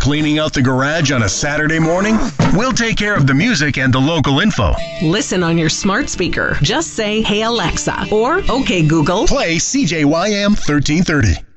Cleaning out the garage on a Saturday morning? We'll take care of the music and the local info. Listen on your smart speaker. Just say, "Hey Alexa," or "Okay Google." Play CJYM 1330.